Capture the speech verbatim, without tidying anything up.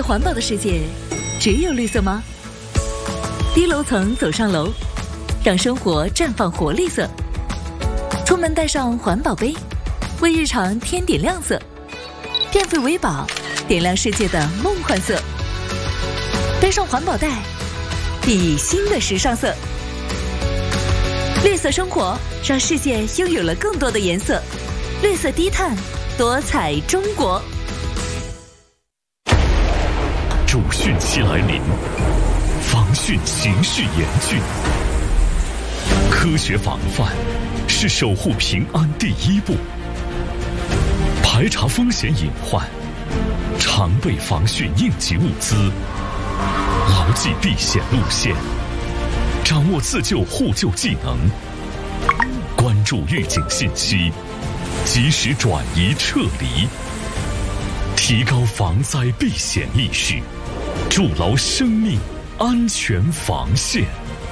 色环保的世界，只有绿色吗？低楼层走上楼，让生活绽放活力色。出门带上环保杯，为日常添点亮色。电费为宝，点亮世界的梦幻色。背上环保袋，熠熠新的时尚色。绿色生活，让世界拥有了更多的颜色。绿色低碳，多彩中国。 主汛期来临，防汛形势严峻。科学防范是守护平安第一步。排查风险隐患，常备防汛应急物资，牢记避险路线，掌握自救互救技能，关注预警信息，及时转移撤离，提高防灾避险意识，筑牢生命安全防线。